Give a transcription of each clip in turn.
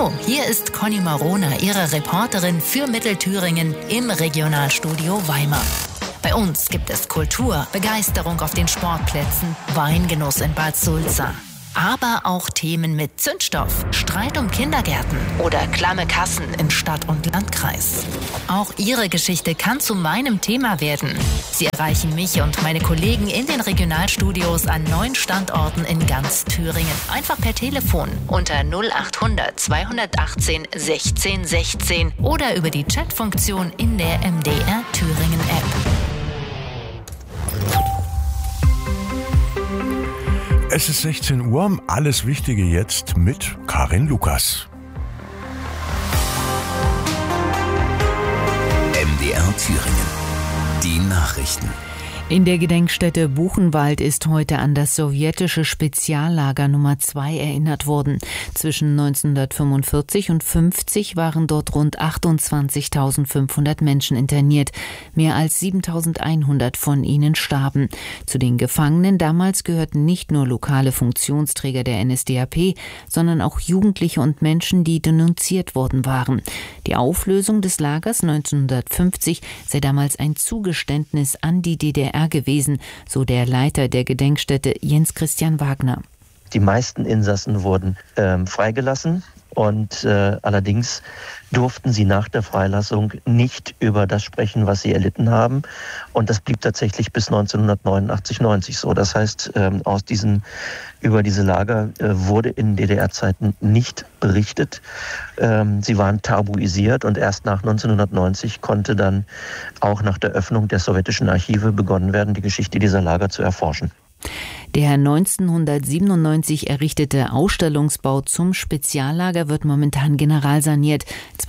Hallo, hier ist Conny Marona, Ihre Reporterin für Mittelthüringen im Regionalstudio Weimar. Bei uns gibt es Kultur, Begeisterung auf den Sportplätzen, Weingenuss in Bad Sulza. Aber auch Themen mit Zündstoff, Streit um Kindergärten oder klamme Kassen in Stadt und Landkreis. Auch Ihre Geschichte kann zu meinem Thema werden. Sie erreichen mich und meine Kollegen in den Regionalstudios an 9 Standorten in ganz Thüringen. Einfach per Telefon unter 0800 218 16 16 oder über die Chatfunktion in der MDR Thüringen App. Es ist 16 Uhr, alles Wichtige jetzt mit Karin Lukas. MDR Thüringen. Die Nachrichten. In der Gedenkstätte Buchenwald ist heute an das sowjetische Speziallager Nummer 2 erinnert worden. Zwischen 1945 und 50 waren dort rund 28.500 Menschen interniert. Mehr als 7.100 von ihnen starben. Zu den Gefangenen damals gehörten nicht nur lokale Funktionsträger der NSDAP, sondern auch Jugendliche und Menschen, die denunziert worden waren. Die Auflösung des Lagers 1950 sei damals ein Zugeständnis an die DDR gewesen, so der Leiter der Gedenkstätte Jens Christian Wagner. Die meisten Insassen wurden freigelassen und allerdings durften sie nach der Freilassung nicht über das sprechen, was sie erlitten haben. Und das blieb tatsächlich bis 1989, 90 so. Das heißt, über diese Lager wurde in DDR-Zeiten nicht berichtet. Sie waren tabuisiert und erst nach 1990 konnte dann auch nach der Öffnung der sowjetischen Archive begonnen werden, die Geschichte dieser Lager zu erforschen. Der 1997 errichtete Ausstellungsbau zum Speziallager wird momentan generalsaniert.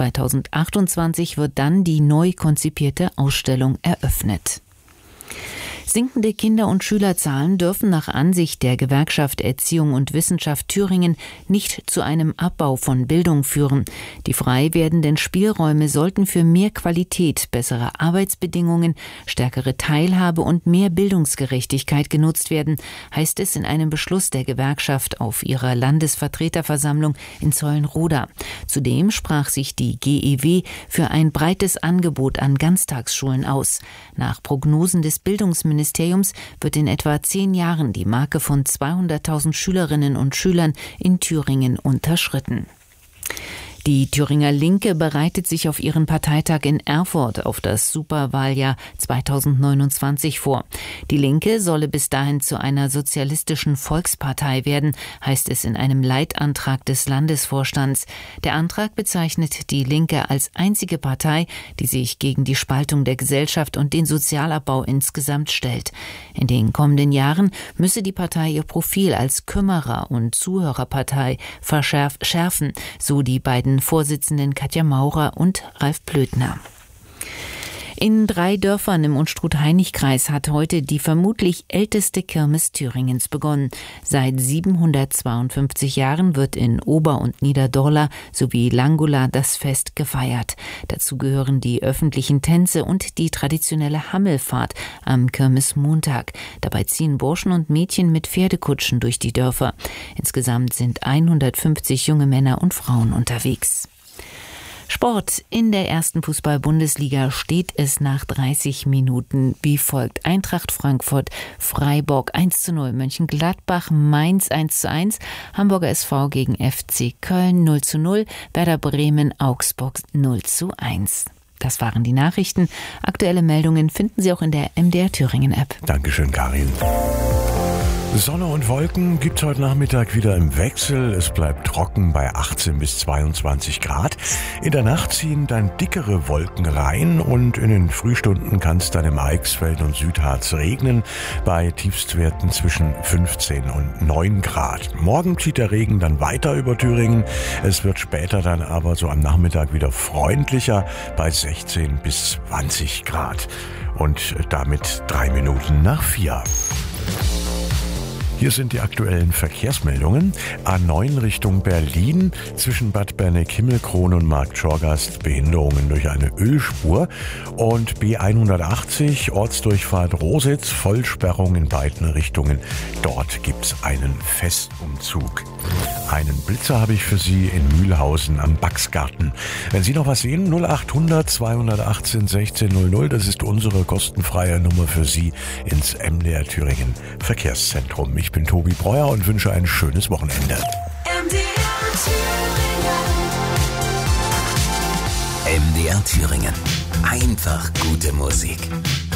2028 wird dann die neu konzipierte Ausstellung eröffnet. Sinkende Kinder- und Schülerzahlen dürfen nach Ansicht der Gewerkschaft Erziehung und Wissenschaft Thüringen nicht zu einem Abbau von Bildung führen. Die frei werdenden Spielräume sollten für mehr Qualität, bessere Arbeitsbedingungen, stärkere Teilhabe und mehr Bildungsgerechtigkeit genutzt werden, heißt es in einem Beschluss der Gewerkschaft auf ihrer Landesvertreterversammlung in Zeulenroda. Zudem sprach sich die GEW für ein breites Angebot an Ganztagsschulen aus. Nach Prognosen des Bildungsministeriums wird in etwa 10 Jahren die Marke von 200.000 Schülerinnen und Schülern in Thüringen unterschritten. Die Thüringer Linke bereitet sich auf ihren Parteitag in Erfurt auf das Superwahljahr 2029 vor. Die Linke solle bis dahin zu einer sozialistischen Volkspartei werden, heißt es in einem Leitantrag des Landesvorstands. Der Antrag bezeichnet die Linke als einzige Partei, die sich gegen die Spaltung der Gesellschaft und den Sozialabbau insgesamt stellt. In den kommenden Jahren müsse die Partei ihr Profil als Kümmerer- und Zuhörerpartei schärfen, so die beiden Vorsitzenden Katja Maurer und Ralf Plötner. In 3 Dörfern im Unstrut-Hainich-Kreis hat heute die vermutlich älteste Kirmes Thüringens begonnen. Seit 752 Jahren wird in Ober- und Niederdorla sowie Langula das Fest gefeiert. Dazu gehören die öffentlichen Tänze und die traditionelle Hammelfahrt am Kirmesmontag. Dabei ziehen Burschen und Mädchen mit Pferdekutschen durch die Dörfer. Insgesamt sind 150 junge Männer und Frauen unterwegs. Sport. In der ersten Fußball-Bundesliga steht es nach 30 Minuten wie folgt. Eintracht Frankfurt, Freiburg 1:0, Mönchengladbach, Mainz 1:1, Hamburger SV gegen FC Köln 0:0, Werder Bremen, Augsburg 0:1. Das waren die Nachrichten. Aktuelle Meldungen finden Sie auch in der MDR Thüringen App. Dankeschön, Karin. Sonne und Wolken gibt's heute Nachmittag wieder im Wechsel. Es bleibt trocken bei 18 bis 22 Grad. In der Nacht ziehen dann dickere Wolken rein und in den Frühstunden kann es dann im Eichsfeld und Südharz regnen bei Tiefstwerten zwischen 15 und 9 Grad. Morgen zieht der Regen dann weiter über Thüringen. Es wird später dann aber so am Nachmittag wieder freundlicher bei 16 bis 20 Grad. Und damit 3 Minuten nach 4. Hier sind die aktuellen Verkehrsmeldungen. A9 Richtung Berlin zwischen Bad Berneck-Himmelkron und Marktschorgast Behinderungen durch eine Ölspur und B180 Ortsdurchfahrt Rositz Vollsperrung in beiden Richtungen. Dort gibt's einen Festumzug. Einen Blitzer habe ich für Sie in Mühlhausen am Baxgarten. Wenn Sie noch was sehen, 0800 218 1600, das ist unsere kostenfreie Nummer für Sie ins MDR Thüringen Verkehrszentrum. Ich bin Tobi Breuer und wünsche ein schönes Wochenende. MDR Thüringen. Einfach gute Musik.